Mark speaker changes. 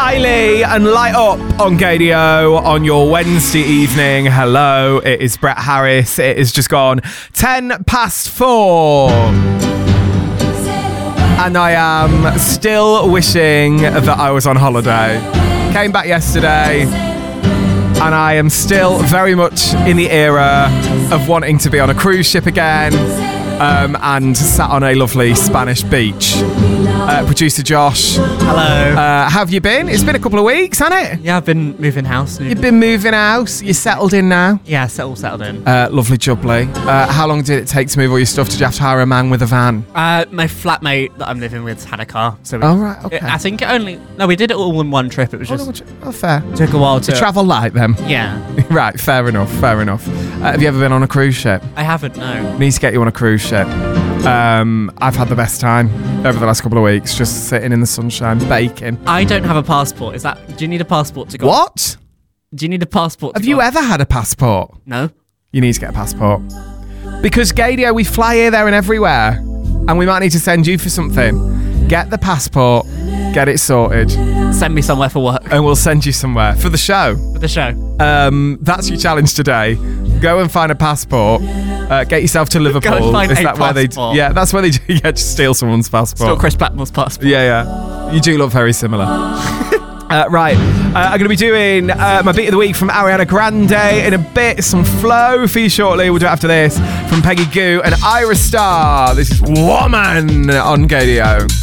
Speaker 1: Kylie and Light Up on Gadio on your Wednesday evening. Hello, it is Brett Harris. It has just gone 10 past 4. And I am still wishing that I was on holiday. Came back yesterday, and I am still very much in the era of wanting to be on a cruise ship again. And sat on a lovely Spanish beach. Producer Josh.
Speaker 2: Hello.
Speaker 1: How have you been? It's been a couple of weeks, hasn't it?
Speaker 2: Yeah, I've been moving house.
Speaker 1: You've been moving house? You're settled in now?
Speaker 2: Yeah, settled in.
Speaker 1: Lovely jubbly. How long did it take to move all your stuff? Did you have to hire a man with a van?
Speaker 2: My flatmate that I'm living with had a car. So
Speaker 1: Right, okay.
Speaker 2: I think we did it all in one trip. It was just
Speaker 1: fair.
Speaker 2: took a while to
Speaker 1: travel light then.
Speaker 2: Yeah.
Speaker 1: Right, fair enough. Have you ever been on a cruise ship?
Speaker 2: I haven't, no.
Speaker 1: Need to get you on a cruise ship. I've had the best time over the last couple of weeks, just sitting in the sunshine, baking.
Speaker 2: I don't have a passport. Do you need a passport to go?
Speaker 1: What?
Speaker 2: Do you need a passport to
Speaker 1: Have you ever had a passport?
Speaker 2: No.
Speaker 1: You need to get a passport. Because Gadio, we fly here, there and everywhere. And we might need to send you for something. Get the passport, get it sorted.
Speaker 2: Send me somewhere for work.
Speaker 1: And we'll send you somewhere for the show.
Speaker 2: For the show.
Speaker 1: That's your challenge today. Go and find a passport. Get yourself to Liverpool.
Speaker 2: Go and find
Speaker 1: Is
Speaker 2: a
Speaker 1: that where they?
Speaker 2: passport.
Speaker 1: Yeah, that's where they do. Yeah, just steal someone's passport.
Speaker 2: Still Chris Blackmore's passport.
Speaker 1: Yeah. You do look very similar. Right, I'm going to be doing my beat of the week from Ariana Grande in a bit. Some flow for you shortly. We'll do it after this from Peggy Gou and Ira Star. This is Woman on Gadio.